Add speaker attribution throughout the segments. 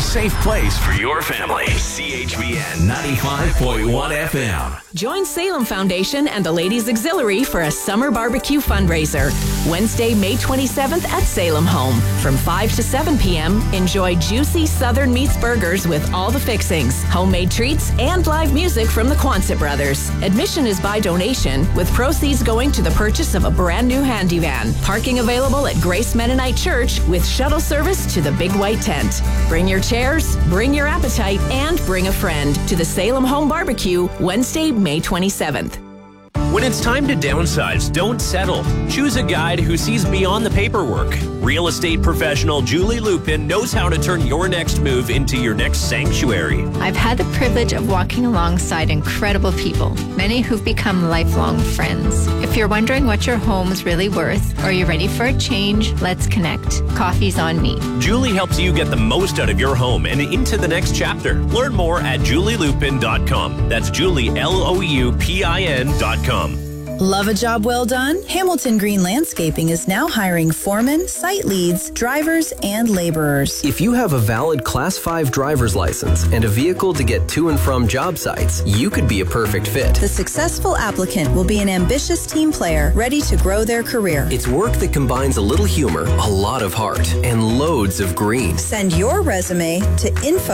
Speaker 1: safe place for your family. CHBN 95.1 FM.
Speaker 2: Join Salem Foundation and the Ladies Auxiliary for a summer barbecue fundraiser. Wednesday, May 27th at Salem Home. From 5 to 7 p.m., enjoy juicy Southern meats burgers with all the fixings, homemade treats, and live music from the Quonset brothers. Admission is by donation, with proceeds going to the purchase of a brand new handy van. Parking available at Grace Mennonite Church with shuttle service to the Big White Tent. Bring your chairs, bring your appetite, and bring a friend to the Salem Home Barbecue, Wednesday, May 27th.
Speaker 3: When it's time to downsize, don't settle. Choose a guide who sees beyond the paperwork. Real estate professional Julie Lupin knows how to turn your next move into your next sanctuary.
Speaker 4: I've had the privilege of walking alongside incredible people, many who've become lifelong friends. If you're wondering what your home's really worth, or you're ready for a change, let's connect. Coffee's on me.
Speaker 3: Julie helps you get the most out of your home and into the next chapter. Learn more at julielupin.com. That's JulieLoupin.com.
Speaker 5: Love a job well done? Hamilton Green Landscaping is now hiring foremen, site leads, drivers, and laborers.
Speaker 6: If you have a valid Class 5 driver's license and a vehicle to get to and from job sites, you could be a perfect fit.
Speaker 5: The successful applicant will be an ambitious team player ready to grow their career.
Speaker 6: It's work that combines a little humor, a lot of heart, and loads of green.
Speaker 5: Send your resume to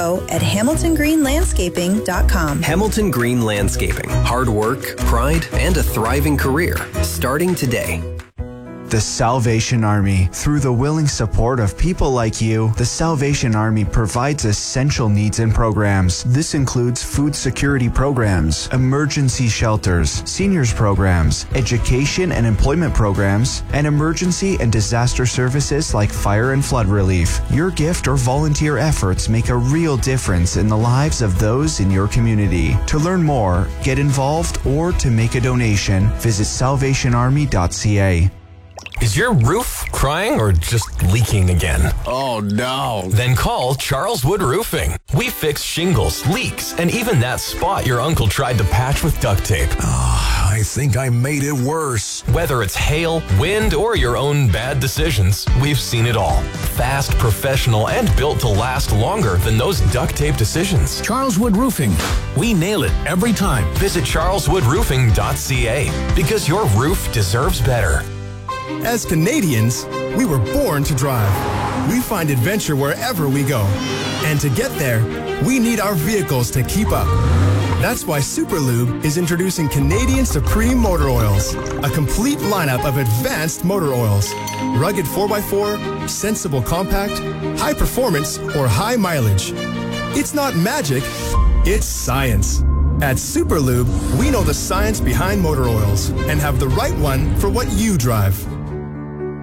Speaker 5: info@hamiltongreenlandscaping.com.
Speaker 6: Hamilton Green Landscaping. Hard work, pride, and a thriving career, starting today.
Speaker 7: The Salvation Army. Through the willing support of people like you, the Salvation Army provides essential needs and programs. This includes food security programs, emergency shelters, seniors programs, education and employment programs, and emergency and disaster services like fire and flood relief. Your gift or volunteer efforts make a real difference in the lives of those in your community. To learn more, get involved, or to make a donation, visit salvationarmy.ca.
Speaker 8: Is your roof crying or just leaking again?
Speaker 1: Oh, no.
Speaker 8: Then call Charles Wood Roofing. We fix shingles, leaks, and even that spot your uncle tried to patch with duct tape.
Speaker 1: I think I made it worse.
Speaker 8: Whether it's hail, wind, or your own bad decisions, we've seen it all. Fast, professional, and built to last longer than those duct tape decisions.
Speaker 1: Charles Wood Roofing. We nail it every time.
Speaker 8: Visit charleswoodroofing.ca because your roof deserves better.
Speaker 9: As Canadians, we were born to drive. We find adventure wherever we go. And to get there, we need our vehicles to keep up. That's why Superlube is introducing Canadian Supreme Motor Oils, a complete lineup of advanced motor oils. Rugged 4x4, sensible compact, high performance, or high mileage. It's not magic, it's science. At Superlube, we know the science behind motor oils and have the right one for what you drive.